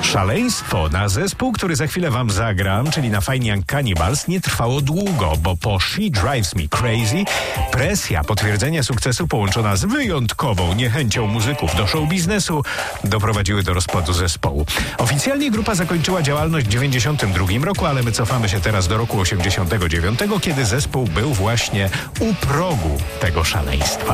Szaleństwo na zespół, który za chwilę wam zagram, czyli na Fine Young Cannibals, nie trwało długo, bo po She Drives Me Crazy presja potwierdzenia sukcesu połączona z wyjątkową niechęcią muzyków do show biznesu doprowadziły do rozpadu zespołu. Oficjalnie grupa zakończyła działalność w 1992 roku, ale my cofamy się teraz do roku 1989, kiedy zespół był właśnie u progu tego szaleństwa.